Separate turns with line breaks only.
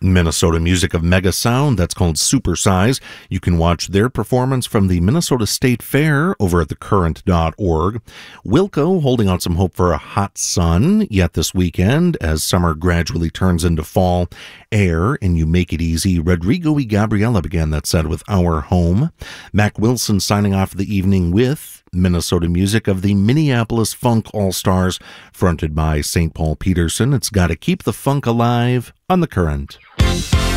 Minnesota Music of Mega Sound, that's called Supersize. You can watch their performance from the Minnesota State Fair over at thecurrent.org. Wilco holding out some hope for a hot sun yet this weekend as summer gradually turns into fall. Air and You Make It Easy. Rodrigo y Gabriela began that set with Our Home. Mac Wilson signing off the evening with Minnesota Music of the Minneapolis Funk All-Stars, fronted by St. Paul Peterson. It's Gotta Keep the Funk Alive on The Current.